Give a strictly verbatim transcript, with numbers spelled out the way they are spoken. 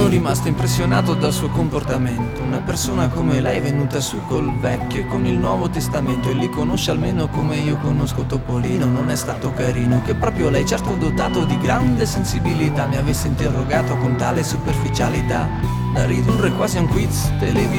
Sono rimasto impressionato dal suo comportamento. Una persona come lei è venuta su col vecchio e con il Nuovo Testamento, e li conosce almeno come io conosco Topolino. Non è stato carino che proprio lei, certo dotato di grande sensibilità, mi avesse interrogato con tale superficialità da ridurre quasi a un quiz televisivo.